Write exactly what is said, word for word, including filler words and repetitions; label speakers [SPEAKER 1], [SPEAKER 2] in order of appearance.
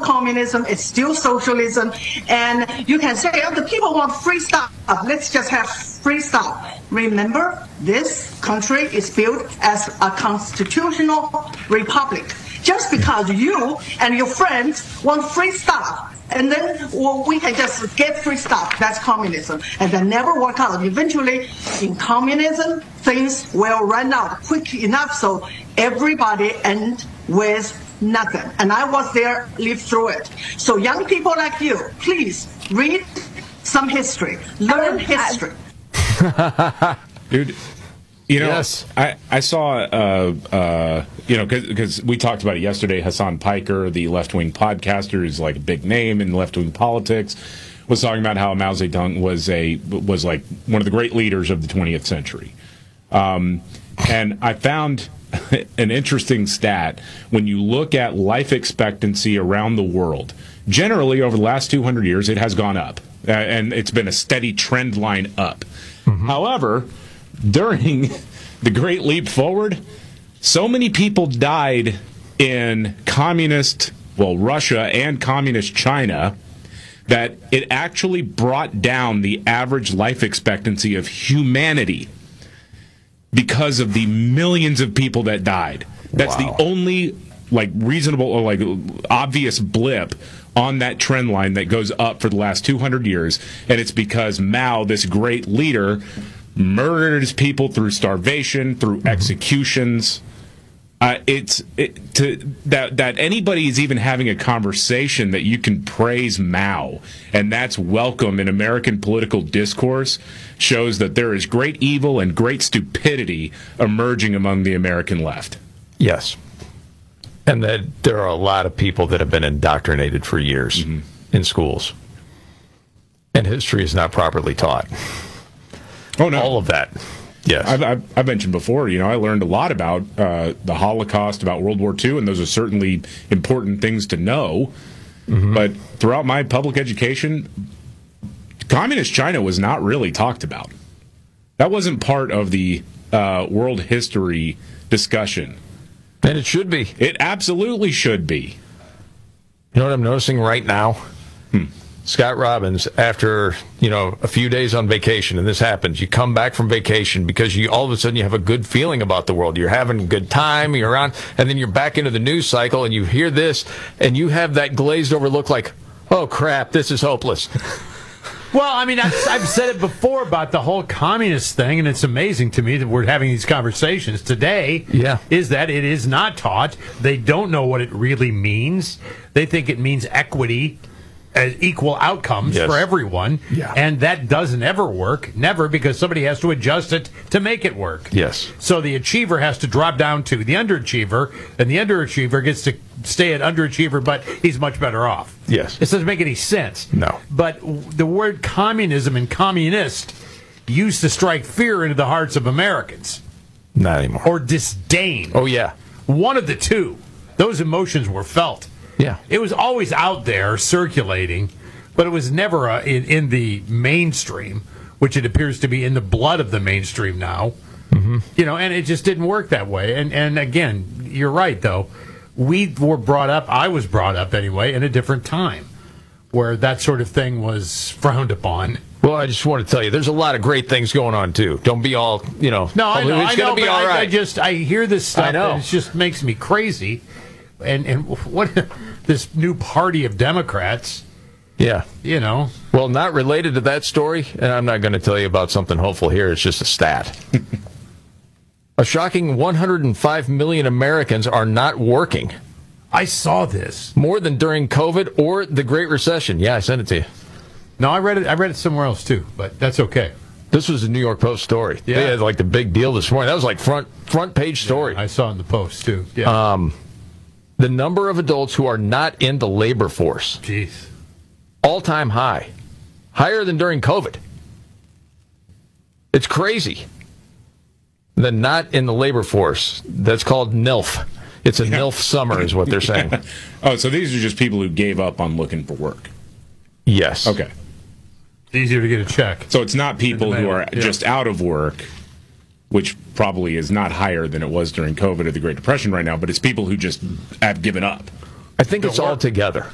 [SPEAKER 1] communism, it's still socialism, and you can say, oh, the people want free stuff, let's just have free stuff. Remember, this country is built as a constitutional republic. Just because you and your friends want free stuff, and then well, we can just get free stuff, that's communism. And that never work out. Eventually, in communism, things will run out quick enough so everybody ends with nothing. And I was there, lived through it. So young people like you, please read some history, learn history.
[SPEAKER 2] Dude, you know,
[SPEAKER 3] yes.
[SPEAKER 2] I, I saw, uh, uh, you know, because we talked about it yesterday, Hassan Piker, the left-wing podcaster, who's like a big name in left-wing politics, was talking about how Mao Zedong was a was like one of the great leaders of the twentieth century. Um, and I found an interesting stat when you look at life expectancy around the world. Generally, over the last two hundred years, it has gone up, uh, and it's been a steady trend line up. Mm-hmm. However, during the Great Leap Forward, so many people died in communist, well, Russia and communist China, that it actually brought down the average life expectancy of humanity because of the millions of people that died. That's wow. the only like reasonable or like obvious blip on that trend line that goes up for the last two hundred years, and it's because Mao, this great leader, murdered his people through starvation, through mm-hmm. executions. Uh, it's it, to that that anybody is even having a conversation that you can praise Mao, and that's welcome in American political discourse, shows that there is great evil and great stupidity emerging among the American left.
[SPEAKER 3] Yes. And that there are a lot of people that have been indoctrinated for years mm-hmm. in schools. And history is not properly taught.
[SPEAKER 2] Oh, no.
[SPEAKER 3] All of that. Yes.
[SPEAKER 2] I've, I've, I've mentioned before, you know, I learned a lot about uh, the Holocaust, about World War Two, and those are certainly important things to know. Mm-hmm. But throughout my public education, communist China was not really talked about. That wasn't part of the uh, world history discussion.
[SPEAKER 3] And it should be.
[SPEAKER 2] It absolutely should be.
[SPEAKER 3] You know what I'm noticing right now?
[SPEAKER 2] Hmm.
[SPEAKER 3] Scott Robbins, after, you know, a few days on vacation, and this happens, you come back from vacation because you all of a sudden you have a good feeling about the world. You're having a good time, you're around, and then you're back into the news cycle, and you hear this, and you have that glazed over look like, oh, crap, this is hopeless.
[SPEAKER 4] Well, I mean, I've, I've said it before about the whole communist thing, and it's amazing to me that we're having these conversations today.
[SPEAKER 3] Yeah.
[SPEAKER 4] Is that it is not taught. They don't know what it really means. They think it means equity, as equal outcomes
[SPEAKER 3] yes.
[SPEAKER 4] for everyone.
[SPEAKER 3] Yeah.
[SPEAKER 4] And that doesn't ever work. Never, because somebody has to adjust it to make it work.
[SPEAKER 3] Yes.
[SPEAKER 4] So the achiever has to drop down to the underachiever, and the underachiever gets to stay at underachiever, but he's much better off.
[SPEAKER 3] Yes.
[SPEAKER 4] This doesn't make any sense.
[SPEAKER 3] No.
[SPEAKER 4] But the word communism and communist used to strike fear into the hearts of Americans.
[SPEAKER 3] Not anymore.
[SPEAKER 4] Or disdain.
[SPEAKER 3] Oh, yeah.
[SPEAKER 4] One of the two. Those emotions were felt.
[SPEAKER 3] Yeah.
[SPEAKER 4] It was always out there circulating, but it was never uh, in, in the mainstream, which it appears to be in the blood of the mainstream now. Mm-hmm. You know, and it just didn't work that way. And and again, you're right, though. We were brought up, I was brought up anyway, in a different time where that sort of thing was frowned upon.
[SPEAKER 3] Well, I just want to tell you, there's a lot of great things going on, too. Don't be all, you know,
[SPEAKER 4] no, I know,
[SPEAKER 3] it's
[SPEAKER 4] going
[SPEAKER 3] to be all right.
[SPEAKER 4] I, I just, I hear this stuff,
[SPEAKER 3] I know.
[SPEAKER 4] and it just makes me crazy. And and what this new party of Democrats,
[SPEAKER 3] yeah,
[SPEAKER 4] you know.
[SPEAKER 3] Well, not related to that story, and I'm not going to tell you about something hopeful here. It's just a stat. A shocking one hundred five million Americans are not working.
[SPEAKER 4] I saw this.
[SPEAKER 3] More than during COVID or the Great Recession. Yeah, I sent it to you.
[SPEAKER 4] No, I read it. I read it somewhere else too, but that's okay.
[SPEAKER 3] This was a New York Post story.
[SPEAKER 4] Yeah.
[SPEAKER 3] They had like the big deal this morning. That was like front front page story.
[SPEAKER 4] Yeah, I saw it in the Post too. Yeah.
[SPEAKER 3] Um, the number of adults who are not in the labor force.
[SPEAKER 4] Jeez.
[SPEAKER 3] All-time high. Higher than during COVID. It's crazy. The not in the labor force. That's called N I L F. It's a N I L F summer is what they're saying.
[SPEAKER 2] Oh, so these are just people who gave up on looking for work.
[SPEAKER 3] Yes.
[SPEAKER 2] Okay.
[SPEAKER 4] It's easier to get a check.
[SPEAKER 2] So it's not people who are
[SPEAKER 4] yeah.
[SPEAKER 2] just out of work, which probably is not higher than it was during COVID or the Great Depression right now, but it's people who just have given up.
[SPEAKER 3] I think it's all together.